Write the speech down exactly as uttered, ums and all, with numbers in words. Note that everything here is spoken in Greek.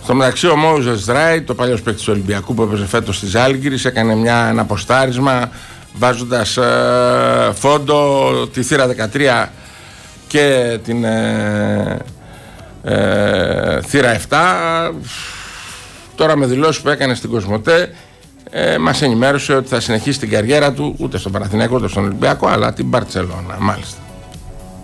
Στο μεταξύ, ο Μόουζες Ράιτ, το παλιός παίκτης του Ολυμπιακού που έπαιζε φέτος στη Ζάλγκιρις, έκανε μια, ένα αποστάρισμα βάζοντας ε, φόντο τη θύρα δεκατρία και την ε, ε, θύρα επτά. Τώρα με δηλώσεις που έκανε στην Κοσμοτέ ε, μας ενημέρωσε ότι θα συνεχίσει την καριέρα του ούτε στον Παναθηναϊκό ούτε στον Ολυμπιακό, αλλά την Μπαρτσελώνα, μάλιστα.